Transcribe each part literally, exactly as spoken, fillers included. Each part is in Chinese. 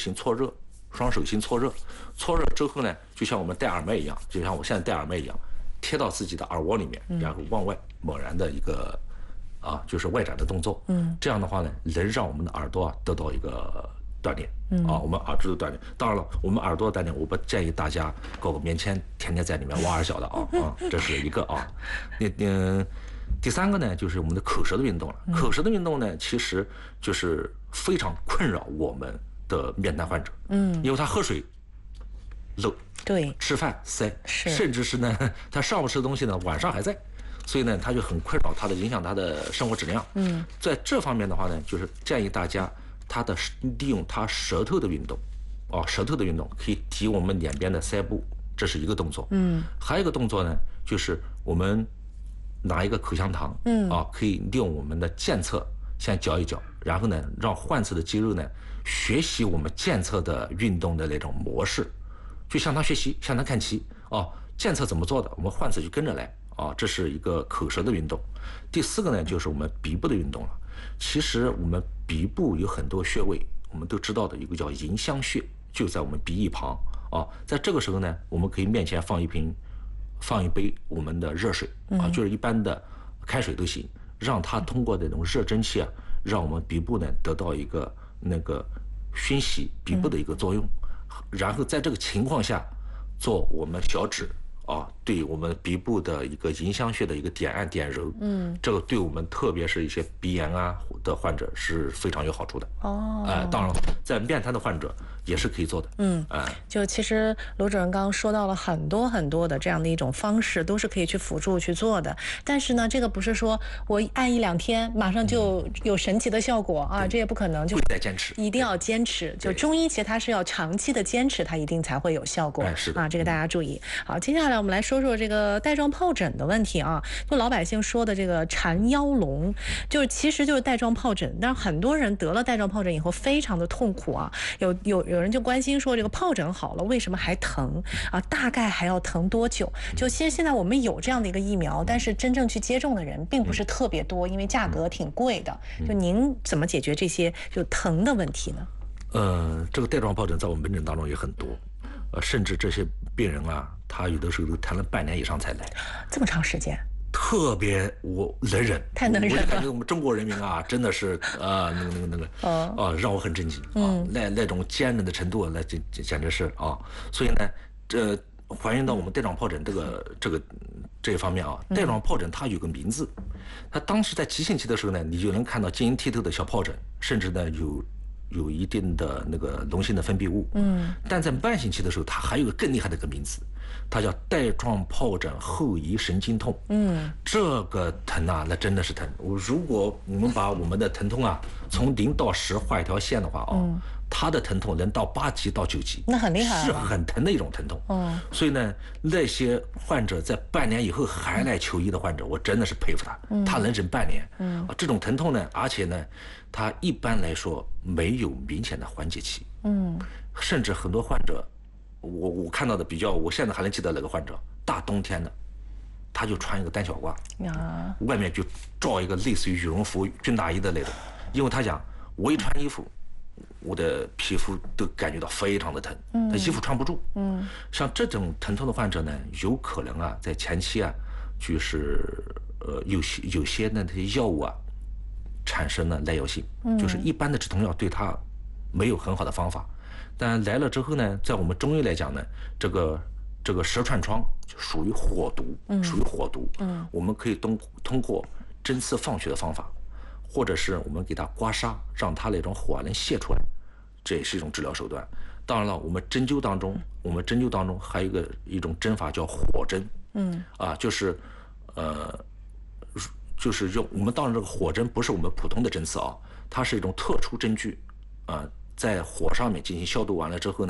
心搓热，双手心搓热，搓热之后呢，就像我们戴耳麦一样，就像我现在戴耳麦一样，贴到自己的耳窝里面，然后往外猛然的一个啊，就是外展的动作。嗯，这样的话呢，能让我们的耳朵啊得到一个锻炼。嗯啊，我们耳朵的锻炼。当然了，我们耳朵的锻炼，我不建议大家搞个棉签，天天在里面挖耳小的啊啊，这是一个啊。那嗯。第三个呢，就是我们的口舌的运动了。口舌的运动呢，其实就是非常困扰我们的面瘫患者。嗯，因为他喝水漏， 对， 吃饭塞，甚至是呢，他上午吃的东西呢，晚上还在，所以呢，他就很困扰他的，影响他的生活质量。嗯，在这方面的话呢，就是建议大家，他的利用他舌头的运动，哦，舌头的运动可以提我们两边的腮部，这是一个动作。嗯，还有一个动作呢，就是我们。拿一个口香糖，嗯啊，可以利用我们的健侧先嚼一嚼，然后呢，让患侧的肌肉呢学习我们健侧的运动的那种模式，就向他学习，向他看齐啊。健侧怎么做的，我们患侧就跟着来啊。这是一个口舌的运动。第四个呢，就是我们鼻部的运动了。其实我们鼻部有很多穴位，我们都知道的，一个叫迎香穴，就在我们鼻翼旁啊。在这个时候呢，我们可以面前放一瓶。放一杯我们的热水啊，就是一般的开水都行，让它通过这种热蒸汽啊，让我们鼻部呢得到一个那个熏洗鼻部的一个作用，然后在这个情况下做我们小指啊，对我们鼻部的一个迎香穴的一个点按点揉，嗯，这个对我们特别是一些鼻炎啊的患者是非常有好处的。哦，哎、呃，当然在面瘫的患者也是可以做的。嗯，哎、呃， 就其实罗主任刚刚说到了很多很多的这样的一种方式，都是可以去辅助去做的。但是呢，这个不是说我按一两天马上就有神奇的效果啊，这也不可能，就得坚持， 一定要坚持。就中医其实它是要长期的坚持，它一定才会有效果。 哎，是的啊，这个大家注意。好，接下来我们来说说这个带状疱疹的问题啊。就老百姓说的这个缠腰龙，就是其实就是带状疱疹，但是很多人得了带状疱疹以后非常的痛苦啊。有有有人就关心说，这个疱疹好了，为什么还疼啊？大概还要疼多久？就现现在我们有这样的一个疫苗，但是真正去接种的人并不是特别多，因为价格挺贵的。就您怎么解决这些就疼的问题呢？ 呃，这个带状疱疹在我们门诊当中也很多。呃，甚至这些病人啊，他有的时候都谈了半年以上才来， 这么长时间， 特别我能忍， 太能忍了。 我就感觉我们中国人民啊，真的是啊、呃，那个那个那个，哦、啊，让我很震惊啊，嗯、那那种坚韧的程度，那简简直是啊。所以呢，这还原到我们带状疱疹这个这个这一方面啊，带状疱疹它有个名字，它当时在急性期的时候呢，你就能看到晶莹剔透的小疱疹，甚至呢有。有一定的那个脓性的分泌物，嗯，但在慢性期的时候，它还有个更厉害的一个名字，它叫带状疱疹后遗神经痛，嗯，这个疼啊，那真的是疼。我如果我们把我们的疼痛啊从零到十画一条线的话啊，嗯、它的疼痛能到八级到九级， 那很厉害， 是很疼的一种疼痛。哦，所以呢，那些患者在半年以后还来求医的患者，我真的是佩服他，嗯、他能忍半年，嗯，这种疼痛呢，而且呢。它一般来说没有明显的缓解期，嗯，甚至很多患者，我我看到的比较，我现在还能记得那个患者，大冬天的，他就穿一个单小褂，啊，外面就罩一个类似于羽绒服、军大衣的那种，因为他讲我一穿衣服，我的皮肤都感觉到非常的疼，嗯，他衣服穿不住，嗯，像这种疼痛的患者呢，有可能啊，在前期啊，就是呃有些有些那些药物啊。产生了耐药性，就是一般的止痛药对它没有很好的方法，但来了之后呢，在我们中医来讲呢，这个这个舌串疮就属于火毒，属于火毒，嗯，我们可以通通过针刺放血的方法，或者是我们给它刮痧，让它那种火能泄出来，这也是一种治疗手段。当然了，我们针灸当中，我们针灸当中还有一个一种针法叫火针，嗯，啊，就是呃。就是用我们当然这个火针不是我们普通的针刺啊，它是一种特殊针具，啊、呃，在火上面进行消毒完了之后呢，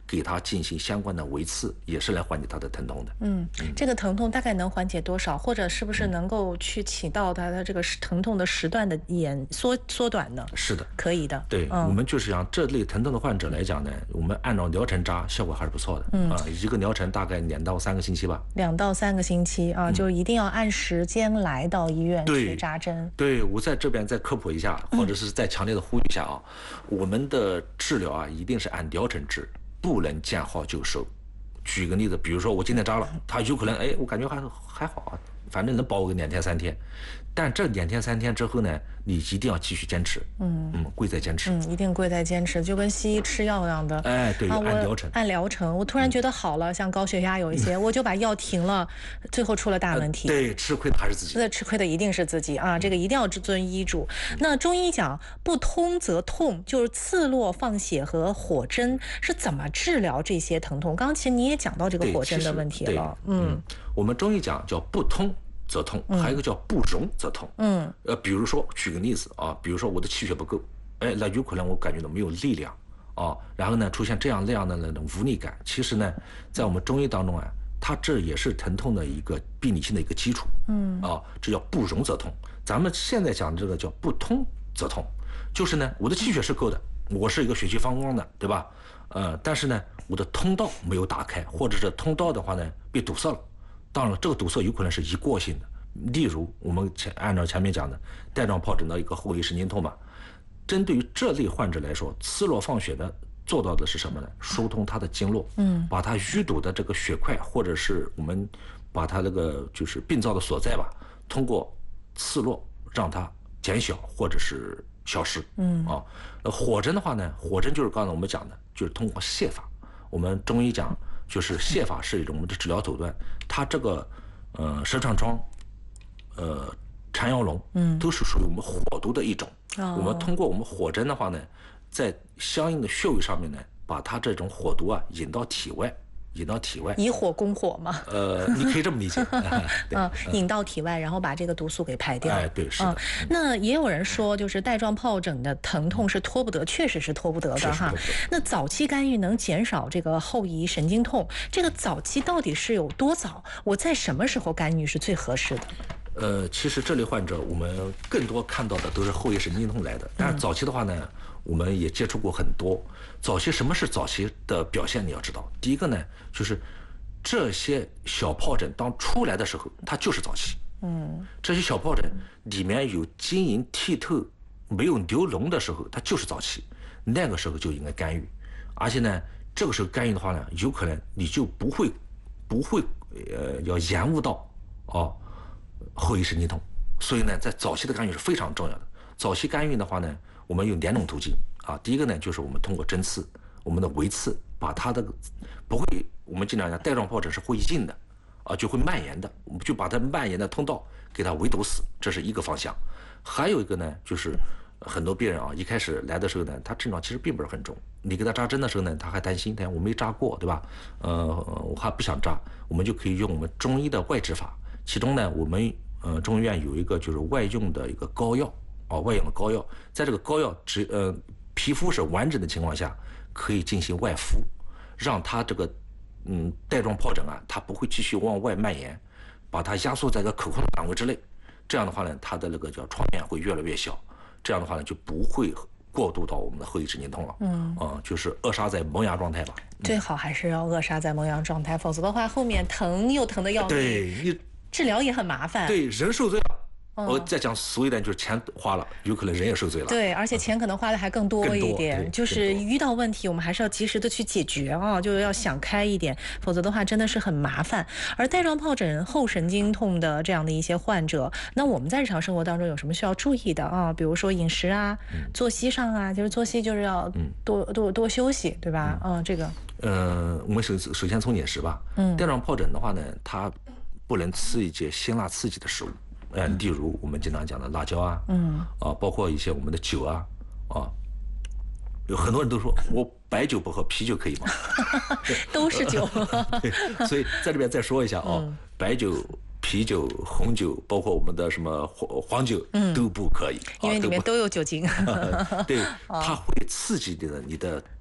给他进行相关的维刺，也是来缓解他的疼痛的。 嗯，这个疼痛大概能缓解多少，或者是不是能够去起到他的这个疼痛的时段的延缩缩短呢？ 是的， 可以的。 对、嗯、我们就是像这类疼痛的患者来讲呢，我们按照疗程扎，效果还是不错的。嗯啊，一个疗程大概两到三个星期吧。 两到三个星期啊，嗯、就一定要按时间来到医院去扎针。 对，我在这边再科普一下，或者是再强烈的呼吁一下啊，嗯、我们的治疗啊，一定是按疗程治。不能见好就收。举个例子，比如说我今天扎了，他有可能哎，我感觉还还好啊，反正能保我个两天三天。但这两天三天之后呢，你一定要继续坚持，嗯嗯，贵在坚持， 嗯，一定贵在坚持，就跟西医吃药一样的， 哎，对， 啊、 按疗程， 按疗程。我突然觉得好了，嗯、像高血压有一些，我就把药停了，最后出了大问题。 呃、对，吃亏的还是自己， 那吃亏的一定是自己啊，这个一定要遵医嘱。嗯、那中医讲不通则痛，就是刺络放血和火针是怎么治疗这些疼痛？刚刚其实你也讲到这个火针的问题了， 嗯，嗯我们中医讲叫不通则痛，还有一个叫不容则痛。嗯，呃，比如说举个例子啊，比如说我的气血不够，哎，那有可能我感觉到没有力量啊，然后呢出现这样那样的那种无力感。其实呢，在我们中医当中啊，它这也是疼痛的一个病理性的一个基础。嗯，啊，这叫不容则痛。咱们现在讲的这个叫不通则痛，就是呢，我的气血是够的，我是一个血气方刚的，对吧？呃，但是呢，我的通道没有打开，或者是通道的话呢被堵塞了。当然了，这个堵塞有可能是一过性的，例如我们前按照前面讲的带状疱疹的一个后遗神经痛嘛，针对于这类患者来说，刺络放血呢做到的是什么呢？疏通它的经络，嗯，把它淤堵的这个血块，或者是我们把它那个就是病灶的所在吧，通过刺络让它减小或者是消失，嗯啊，那火针的话呢，火针就是刚才我们讲的，就是通过泻法，我们中医讲。就是泻法是一种我们的治疗手段，它这个呃蛇串疮、呃缠腰龙，嗯，都是属于我们火毒的一种。哦、我们通过我们火针的话呢，在相应的穴位上面呢，把它这种火毒啊引到体外，引到体外， 以火攻火嘛。 呃，你可以这么理解。 嗯，引到体外，然后把这个毒素给排掉。 哎，对，是的。 嗯、那也有人说，就是带状疱疹的疼痛是拖不得，确实是拖不得的哈。那早期干预能减少这个后遗神经痛，这个早期到底是有多早？我在什么时候干预是最合适的？ 呃，其实这类患者我们更多看到的都是后遗神经痛来的，但是早期的话呢，嗯、我们也接触过很多。早期什么是早期的表现？你要知道，第一个呢，就是这些小疱疹当出来的时候，它就是早期。嗯，这些小疱疹里面有晶莹剔透、没有流脓的时候，它就是早期。那个时候就应该干预，而且呢，这个时候干预的话呢，有可能你就不会不会呃要延误到哦后遗神经痛。所以呢，在早期的干预是非常重要的。早期干预的话呢，我们有两种途径啊。第一个呢，就是我们通过针刺，我们的围刺，把它的不会，我们经常讲带状疱疹是会硬的啊，就会蔓延的，我们就把它蔓延的通道给它围堵死，这是一个方向。还有一个呢，就是很多病人啊，一开始来的时候呢，他症状其实并不是很重，你给他扎针的时候呢，他还担心，他我没扎过，对吧？呃，我还不想扎，我们就可以用我们中医的外治法，其中呢，我们呃中医院有一个就是外用的一个膏药啊，外用的膏药，在这个膏药只呃皮肤是完整的情况下，可以进行外敷，让它这个嗯带状疱疹啊，它不会继续往外蔓延，把它压缩在一个可控的范围之内。这样的话呢，它的那个叫创面会越来越小，这样的话呢，就不会过渡到我们的后遗神经痛了。嗯，啊、呃，就是扼杀在萌芽状态吧。 嗯、最好还是要扼杀在萌芽状态，否则的话，后面疼又疼的要命。 对，你治疗也很麻烦。 对，人受罪了。我再讲俗一点，就是钱花了，有可能人也受罪了。 对，而且钱可能花的还更多一点。就是遇到问题，我们还是要及时的去解决啊，就是要想开一点，否则的话真的是很麻烦。而带状疱疹后神经痛的这样的一些患者，那我们在日常生活当中有什么需要注意的啊？比如说饮食啊、嗯、作息上啊，就是作息就是要多、嗯、多多休息，对吧？嗯，嗯这个。 呃，我们首首先从饮食吧。嗯。带状疱疹的话呢，它不能吃一些辛辣刺激的食物。呃，例如我们经常讲的辣椒啊，嗯，啊，包括一些我们的酒啊，啊，有很多人都说我白酒不喝，啤酒可以吗？ 都是酒。 对，所以在这边再说一下啊，嗯、白酒、啤酒、红酒，包括我们的什么黄黄酒，嗯，都不可以， 因为里面都有酒精。 对，它会刺激你的你的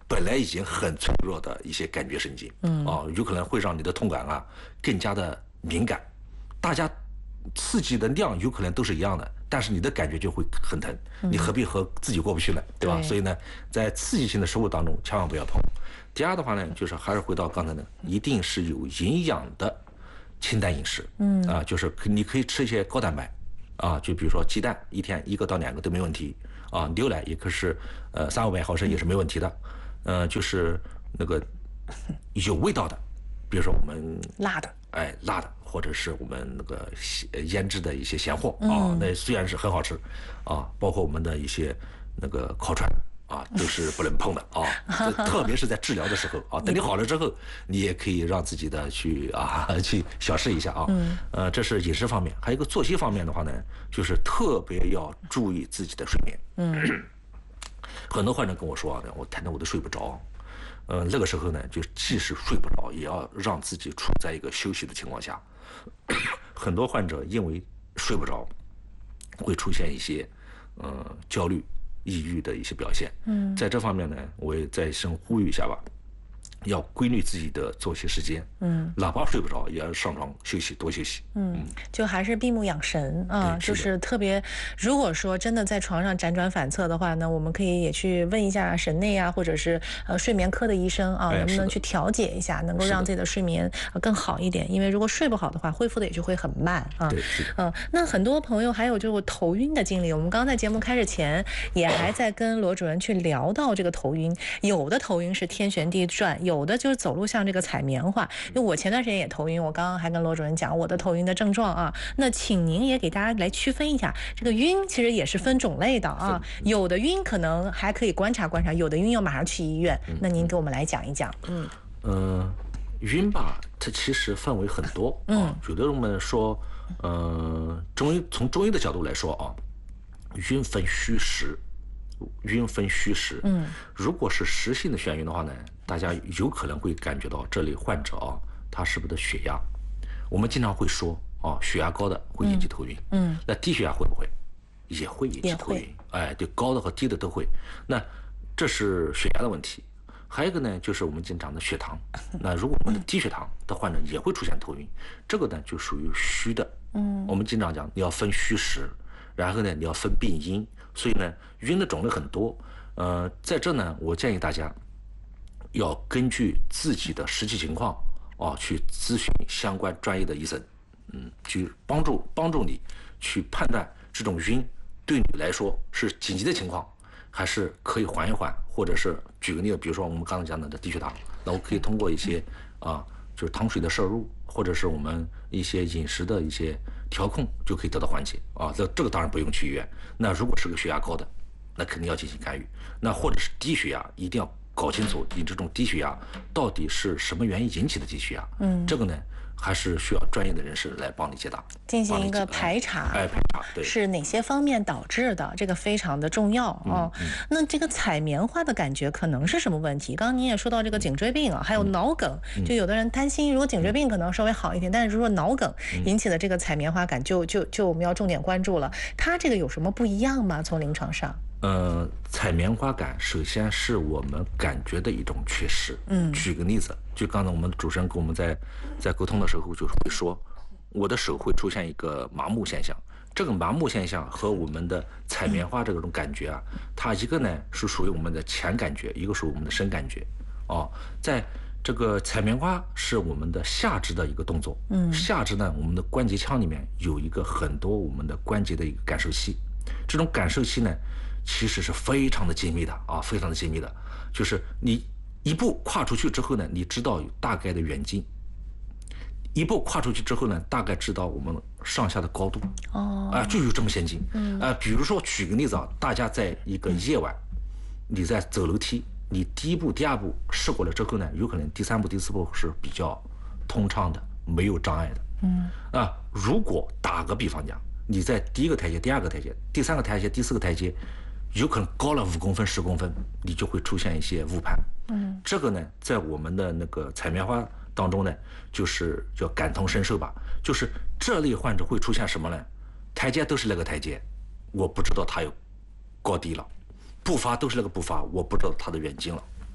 本来已经很脆弱的一些感觉神经，嗯，啊，有可能会让你的痛感啊更加的敏感。大家刺激的量有可能都是一样的，但是你的感觉就会很疼，你何必和自己过不去呢？对吧？ 对。 所以呢，在刺激性的食物当中千万不要碰。第二的话呢，就是还是回到刚才呢，一定是有营养的清淡饮食，嗯，啊，就是你可以吃一些高蛋白，啊，就比如说鸡蛋，一天一个到两个都没问题，啊，牛奶也可是，呃，三五百毫升也是没问题的，呃，就是那个有味道的，比如说我们辣的， 哎，辣的，或者是我们那个腌制的一些咸货啊，那虽然是很好吃，啊，包括我们的一些那个烤串。啊，都是不能碰的啊！特别是在治疗的时候啊，等你好了之后，你也可以让自己的去啊去小试一下啊。嗯。呃，这是饮食方面，还有一个作息方面的话呢，就是特别要注意自己的睡眠。嗯。很多患者跟我说啊，我谈的我都睡不着。呃，那个时候呢，就即使睡不着，也要让自己处在一个休息的情况下。很多患者因为睡不着，会出现一些呃焦虑。抑郁的一些表现，嗯，在这方面呢，我也再深呼吁一下吧，要规律自己的作息时间，嗯，哪怕睡不着，也要上床休息，多休息， 嗯，就还是闭目养神啊，就是特别，如果说真的在床上辗转反侧的话呢，我们可以也去问一下神内啊，或者是呃睡眠科的医生啊，能不能去调节一下，能够让自己的睡眠更好一点，因为如果睡不好的话，恢复的也就会很慢啊。 对，是的。 嗯，那很多朋友还有就是头晕的经历，我们刚刚在节目开始前也还在跟罗主任去聊到这个头晕，有的头晕是天旋地转。有的就是走路像这个踩棉花，因为我前段时间也头晕，我刚刚还跟罗主任讲我的头晕的症状啊。那请您也给大家来区分一下，这个晕其实也是分种类的啊。有的晕可能还可以观察观察，有的晕要马上去医院。那您给我们来讲一讲。 嗯呃，晕吧，它其实分为很多啊。有的人们说，呃，中医从中医的角度来说啊，晕分虚实。晕分虚实，嗯，如果是实性的眩晕的话呢，大家有可能会感觉到这类患者啊，他是不是的血压？我们经常会说啊，血压高的会引起头晕，嗯，那低血压会不会？也会引起头晕，哎，对，高的和低的都会。那这是血压的问题。还有一个呢，就是我们经常的血糖。那如果我们的低血糖的患者也会出现头晕，这个呢就属于虚的。嗯，我们经常讲你要分虚实，然后呢你要分病因。所以呢，晕的种类很多，呃，在这呢，我建议大家要根据自己的实际情况啊，去咨询相关专业的医生，嗯，去帮助帮助你去判断这种晕对你来说是紧急的情况，还是可以缓一缓，或者是举个例子，比如说我们刚才讲的低血糖，那我可以通过一些啊，就是糖水的摄入，或者是我们一些饮食的一些调控就可以得到缓解啊。这这个当然不用去医院。那如果是个血压高的，那肯定要进行干预。那或者是低血压，一定要搞清楚你这种低血压到底是什么原因引起的低血压。嗯，这个呢还是需要专业的人士来帮你解答， 进行一个排查。 哎，排查对， 是哪些方面导致的？这个非常的重要啊。嗯嗯、那这个采棉花的感觉可能是什么问题？刚刚您也说到这个颈椎病啊，还有脑梗，嗯、就有的人担心，如果颈椎病可能稍微好一点，但是如果脑梗引起的这个采棉花感就，就就就我们要重点关注了。它这个有什么不一样吗？从临床上？ 呃，采棉花感首先是我们感觉的一种缺失。嗯，举个例子，就刚才我们主持人跟我们在在沟通的时候就会说，我的手会出现一个麻木现象。这个麻木现象和我们的采棉花这种感觉啊，它一个呢是属于我们的前感觉，一个属于我们的深感觉。哦，在这个采棉花是我们的下肢的一个动作。嗯，下肢呢，我们的关节腔里面有一个很多我们的关节的一个感受器，这种感受器呢。其实是非常的精密的啊，非常的精密的，就是你一步跨出去之后呢，你知道有大概的远近；一步跨出去之后呢，大概知道我们上下的高度。哦，啊，就有这么先进。嗯，啊，比如说举个例子啊，大家在一个夜晚，你在走楼梯，你第一步、第二步试过了之后呢，有可能第三步、第四步是比较通畅的，没有障碍的。嗯，啊，如果打个比方讲，你在第一个台阶、第二个台阶、第三个台阶、第四个台阶。有可能高了五公分、十公分，你就会出现一些误判。嗯，这个呢，在我们的那个采棉花当中呢，就是叫感同身受吧。就是这类患者会出现什么呢？台阶都是那个台阶，我不知道它有高低了；步伐都是那个步伐，我不知道它的远近了。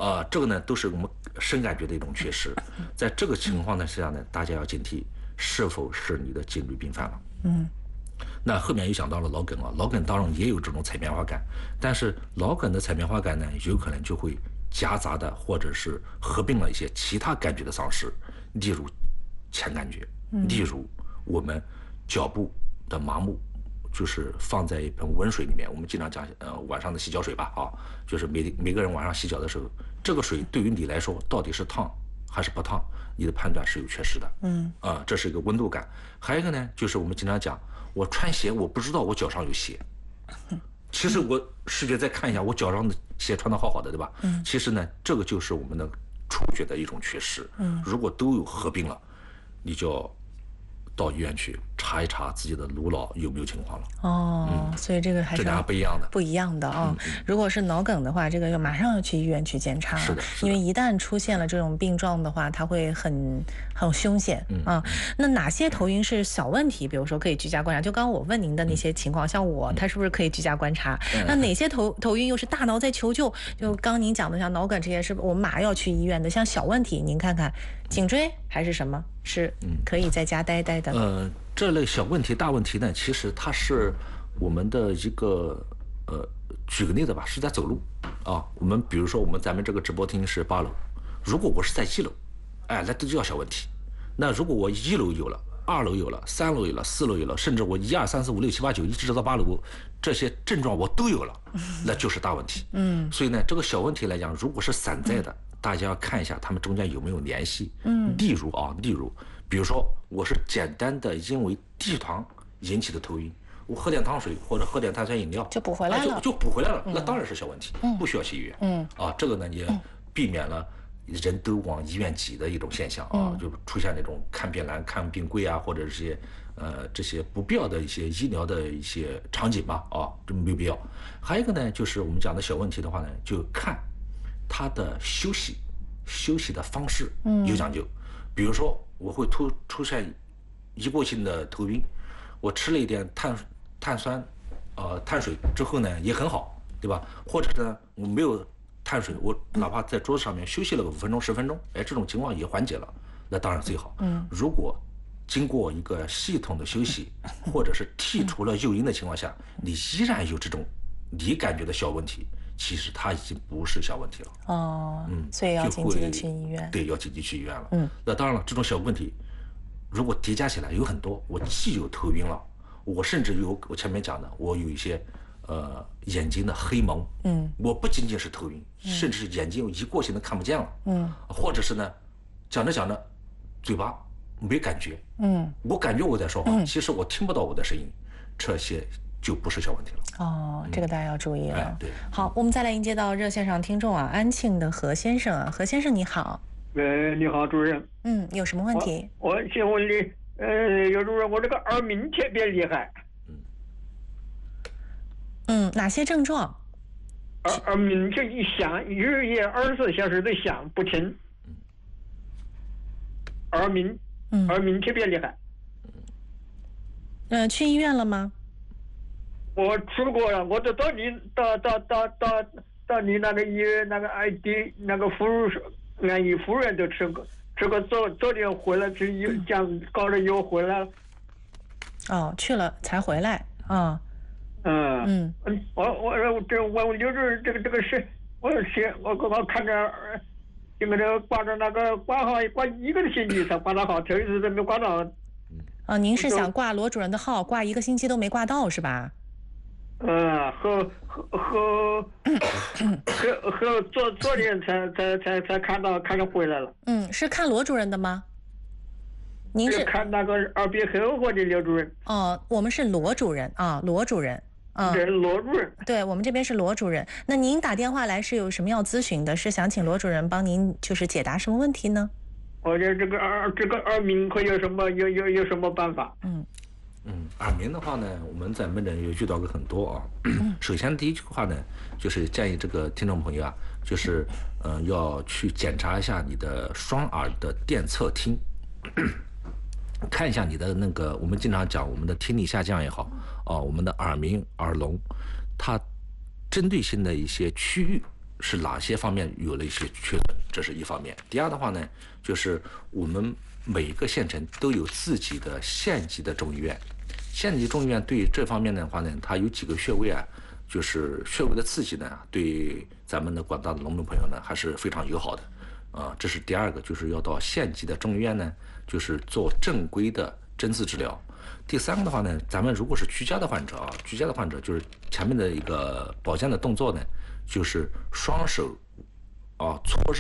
啊，这个呢都是我们深感觉的一种缺失。在这个情况呢下呢，大家要警惕是否是你的颈椎病犯了。 嗯。 那后面又想到了脑梗啊，脑梗当然也有这种彩棉花感，但是脑梗的彩棉花感呢，有可能就会夹杂的或者是合并了一些其他感觉的丧失，例如前感觉，例如我们脚部的麻木，就是放在一盆温水里面，我们经常讲呃晚上的洗脚水吧啊，就是每每个人晚上洗脚的时候，这个水对于你来说到底是烫还是不烫，你的判断是有缺失的。嗯啊，这是一个温度感。还有一个呢，就是我们经常讲，我穿鞋我不知道我脚上有鞋，其实我视觉再看一下，我脚上的鞋穿得好好的，对吧？嗯，其实呢，这个就是我们的触觉的一种缺失。嗯，如果都有合并了，你就要到医院去查一查自己的颅脑有没有情况了。 哦，嗯、所以这个还是这俩不一样的， 不一样的啊、哦嗯嗯。如果是脑梗的话，这个要马上要去医院去检查， 是的， 因为一旦出现了这种病状的话，它会很很凶险、嗯、啊。那哪些头晕是小问题？比如说可以居家观察，就刚刚我问您的那些情况，嗯、像我，他是不是可以居家观察？嗯、那哪些头头晕又是大脑在求救？就刚刚您讲的像脑梗这些，是我们马上要去医院的。像小问题，您看看颈椎还是什么，是可以在家待待的。 呃，这类小问题、大问题呢，其实它是我们的一个呃，举个例子吧，是在走路啊。我们比如说，我们咱们这个直播厅是八楼，如果我是在一楼，哎，那都叫小问题。那如果我一楼有了，二楼有了，三楼有了，四楼有了，甚至我一二三四五六七八九一直到八楼，这些症状我都有了，那就是大问题。嗯，所以呢，这个小问题来讲，如果是散在的，大家要看一下它们中间有没有联系。嗯，例如啊，例如，比如说我是简单的因为低血糖引起的头晕，我喝点汤水或者喝点碳酸饮料就补回来了， 啊、就就补回来了，嗯、那当然是小问题，嗯、不需要去医院。嗯，啊，这个呢也避免了人都往医院挤的一种现象啊，嗯、就出现那种看病难、看病贵啊，或者这些呃这些不必要的一些医疗的一些场景吧，啊，这没有必要。还有一个呢，就是我们讲的小问题的话呢，就看他的休息休息的方式有讲究，嗯、比如说我会突出现一过性的头晕，我吃了一点碳碳酸呃碳水之后呢也很好，对吧？或者呢我没有碳水，我哪怕在桌子上面休息了个五分钟十分钟，哎，这种情况也缓解了，那当然最好。嗯，如果经过一个系统的休息，或者是剔除了诱因的情况下，你依然有这种你感觉的小问题，其实它已经不是小问题了。 哦，嗯，所以要紧急的去医院。 对，要紧急去医院了。嗯，那当然了，这种小问题如果叠加起来有很多，我既有头晕了，我甚至有我前面讲的，我有一些呃眼睛的黑蒙，嗯，我不仅仅是头晕，嗯、甚至是眼睛有一过性的看不见了，嗯，或者是呢，讲着讲着，嘴巴没感觉，嗯，我感觉我在说话，嗯、其实我听不到我的声音，这些就不是小问题了。 哦，这个大家要注意了。 嗯哎、对， 好，我们再来迎接到热线上听众啊，安庆的何先生啊，何先生你好。 呃，你好，主任。 嗯，有什么问题？ 我想问你，呃，有主任，我这个耳鸣特别厉害。 嗯，哪些症状？ 耳耳鸣就一响，日夜二十四小时的响不停。耳鸣，嗯，耳鸣特别厉害。 呃，去医院了吗？ 我去过了，我都到你到到到到到你那个医院那个 I D 那个妇安逸妇人都吃过，吃过昨昨天回来去又讲搞了又回来了。 哦，去了才回来啊。嗯嗯嗯，我我这我就是这个这个是，我是我刚刚看着，这个这个挂着那个挂号挂一个星期才挂到号，头一次都没挂到。 啊，您是想挂罗主任的号，挂一个星期都没挂到是吧？ 嗯，和和和和和昨昨天才才才才看到看着回来了。 嗯，是看罗主任的吗？您是看那个耳鼻喉科的刘主任。 哦，我们是罗主任啊，罗主任。 嗯，对，罗主任。 对，我们这边是罗主任。那您打电话来是有什么要咨询的？是想请罗主任帮您就是解答什么问题呢？ 我觉得这个耳这个耳鸣可有什么有有有什么办法？ 嗯。 嗯，耳鸣的话呢，我们在门诊有遇到过很多啊。首先第一句话呢，就是建议这个听众朋友啊，就是嗯、呃、要去检查一下你的双耳的电侧听，看一下你的那个，我们经常讲我们的听力下降也好，啊，我们的耳鸣、耳聋，它针对性的一些区域是哪些方面有了一些缺损，这是一方面。第二的话呢，就是我们每一个县城都有自己的县级的中医院，县级中医院对这方面的话呢，它有几个穴位啊，就是穴位的刺激呢，对咱们的广大的农民朋友呢还是非常友好的。啊，这是第二个，就是要到县级的中医院呢，就是做正规的针刺治疗。第三个的话呢，咱们如果是居家的患者啊，居家的患者就是前面的一个保健的动作呢，就是双手啊搓热。